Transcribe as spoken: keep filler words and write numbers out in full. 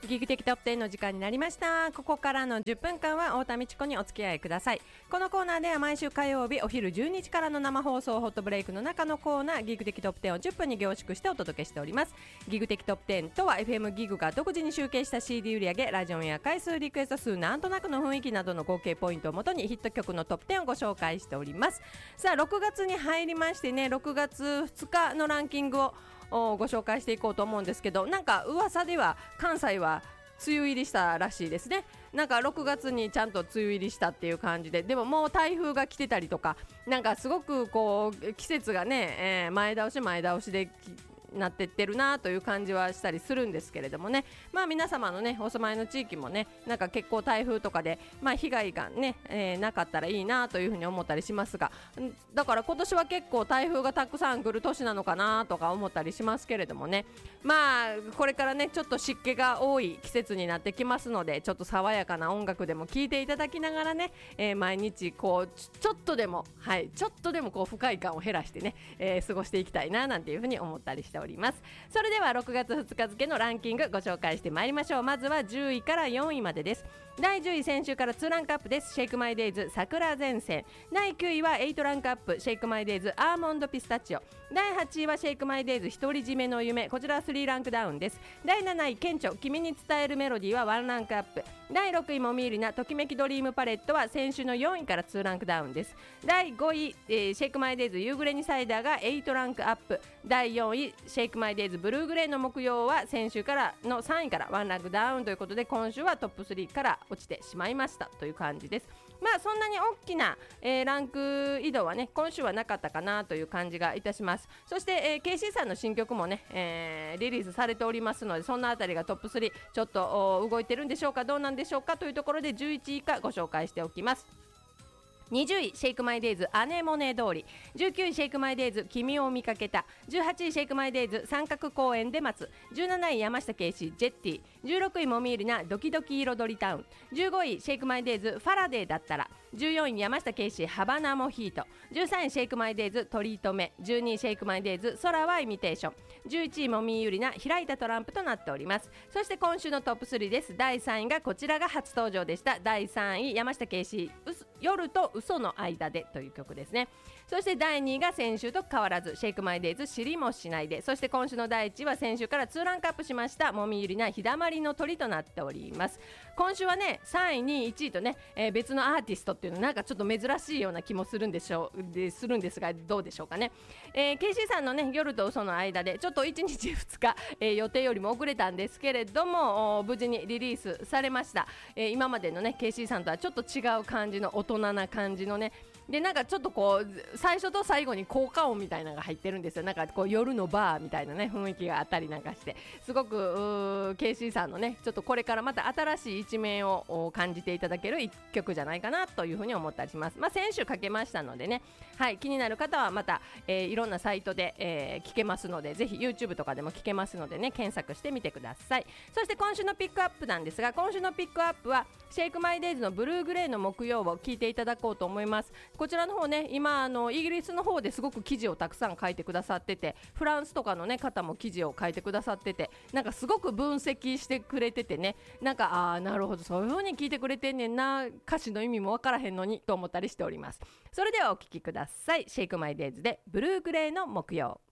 ギグ的トップテンの時間になりました。ここからのじゅっぷんかんは太田美智子にお付き合いください。このコーナーでは毎週火曜日お昼じゅうにじからの生放送ホットブレイクの中のコーナー、ギグ的トップテンをじゅっぷんに凝縮してお届けしております。ギグ的トップテンとは エフエム ギグが独自に集計した シーディー 売り上げ、ラジオンや回数、リクエスト数、なんとなくの雰囲気などの合計ポイントをもとにヒット曲のトップテンをご紹介しております。さあろくがつに入りましてね、ろくがつふつかのランキングをご紹介していこうと思うんですけど、なんか噂では関西は梅雨入りしたらしいですね。なんかろくがつにちゃんと梅雨入りしたっていう感じで、でももう台風が来てたりとか、なんかすごくこう季節がね、えー、前倒し前倒しでなってってるなという感じはしたりするんですけれどもね、まあ皆様のねお住まいの地域もね、なんか結構台風とかでまあ被害がね、えー、なかったらいいなというふうに思ったりしますが、だから今年は結構台風がたくさん来る年なのかなとか思ったりしますけれどもね、まあこれからねちょっと湿気が多い季節になってきますので、ちょっと爽やかな音楽でも聴いていただきながらね、えー、毎日こうちょっとでもはいちょっとでもこう不快感を減らしてね、えー、過ごしていきたいななんていうふうに思ったりしております。それではろくがつふつか付のランキングご紹介してまいりましょう。まずはじゅういからよんいまでです。だいじゅうい、先週からにランクアップです。シェイクマイデイズ桜前線。だいきゅういははちランクアップ、シェイクマイデイズアーモンドピスタチオ。だいはちいはシェイクマイデイズ独り占めの夢、こちらはさんランクダウンです。だいなない顕著君に伝えるメロディーはいちランクアップ。だいろくいもみーりなときめきドリームパレットは先週のよんいからにランクダウンです。だいごい、えー、シェイクマイデイズ夕暮れにサイダーがはちランクアップ。だいよんいシェイクマイデイズブルーグレーの木曜は先週からのさんいからいちランクダウンということで、今週はトップスリーから落ちてしまいましたという感じです。まあそんなに大きな、えー、ランク移動はね今週はなかったかなという感じがいたします。そして、えー、ケーシー さんの新曲もね、えー、リリースされておりますので、そんなあたりがトップスリーちょっと動いてるんでしょうか、どうなんでしょうかというところでじゅういちい以下ご紹介しておきます。にじゅういシェイクマイデイズアネモネ通り、じゅうきゅういシェイクマイデイズ君を見かけた、じゅうはちいシェイクマイデイズ三角公園で待つ、じゅうなない山下圭司ジェッティ、じゅうろくいもみーりなドキドキ彩りタウン、じゅうごいシェイクマイデイズファラデーだったら、じゅうよんい山下圭司ハバナモヒート、じゅうさんいシェイクマイデイズトリートメ、じゅうにいシェイクマイデイズ空はイミテーション、じゅういちいもみーゆりな開いたトランプとなっております。そして今週のトップスリーです。だいさんいがこちらが初登場でした。だいさんい山下圭司夜と嘘の間でという曲ですね。そしてだいにいが先週と変わらずシェイクマイデイズ知りもしないで、そして今週のだいいちいは先週からにランクアップしましたもみゆりな日だまりの鳥となっております。今週はねさんいにいいちいとね、えー、別のアーティストっていうのなんかちょっと珍しいような気もするんでしょうでするんですが、どうでしょうかね。えー、ケーシー さんのね夜と嘘の間でちょっといちにちふつか、えー、予定よりも遅れたんですけれども無事にリリースされました。えー、今までのね ケーシー さんとはちょっと違う感じの大人な感じのね、でなんかちょっとこう最初と最後に効果音みたいなのが入ってるんですよ。なんかこう夜のバーみたいなね雰囲気があったりなんかして、すごく ケーシー さんのねちょっとこれからまた新しい一面を感じていただける一曲じゃないかなというふうに思ったりします。まあ先週かけましたのでね、はい、気になる方はまた、えー、いろんなサイトで、えー、聞けますので、ぜひ YouTube とかでも聞けますのでね、検索してみてください。そして今週のピックアップなんですが、今週のピックアップはシェイクマイデイズのブルーグレーの木曜を聞いていただこうと思います。こちらの方ね、今あのイギリスの方ですごく記事をたくさん書いてくださってて、フランスとかの、ね、方も記事を書いてくださってて、なんかすごく分析してくれててね、なんかあーなるほどそういう風に聞いてくれてんねんな、歌詞の意味もわからへんのにと思ったりしております。それではお聞きください。シェイクマイデイズでブルーグレーの木曜。